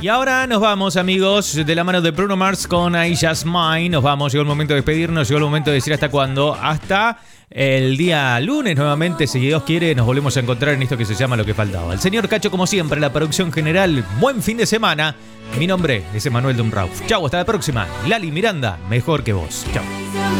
Y ahora nos vamos, amigos, de la mano de Bruno Mars con I Just Mine. Nos vamos, llegó el momento de despedirnos, llegó el momento de decir hasta cuándo. Hasta el día lunes nuevamente, si Dios quiere, nos volvemos a encontrar en esto que se llama Lo que faltaba. El señor Cacho, como siempre, la producción general. Buen fin de semana. Mi nombre es Emanuel Dunrauf. Chau, hasta la próxima. Lali Miranda, mejor que vos. Chau.